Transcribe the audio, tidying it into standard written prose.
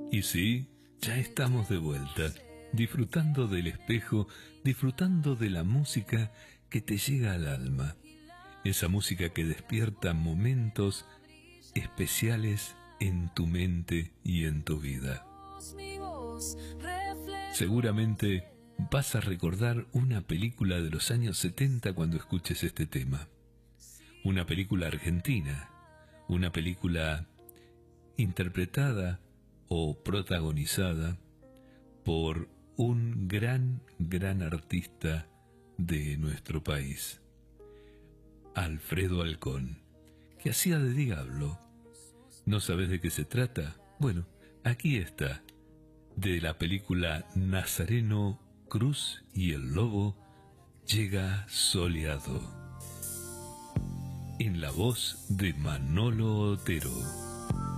Y sí, ya estamos de vuelta, disfrutando del espejo, disfrutando de la música que te llega al alma. Esa música que despierta momentos especiales en tu mente y en tu vida. Seguramente vas a recordar una película de los años 70 cuando escuches este tema. Una película argentina, una película interpretada o protagonizada por un gran artista de nuestro país, Alfredo Alcón, que hacía de diablo. ¿No sabes de qué se trata? Bueno, aquí está, de la película Nazareno Cruz y el Lobo llega soleado, en la voz de Manolo Otero.